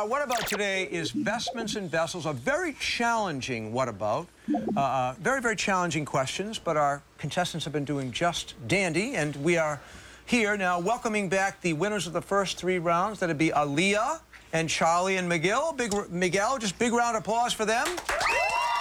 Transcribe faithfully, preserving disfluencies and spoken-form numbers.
What About today is vestments and vessels, a very challenging What About. Uh, uh, very, very challenging questions, but our contestants have been doing just dandy, and we are here now welcoming back the winners of the first three rounds. That'd be Aaliyah and Charlie and Miguel. Big Miguel, just big round of applause for them.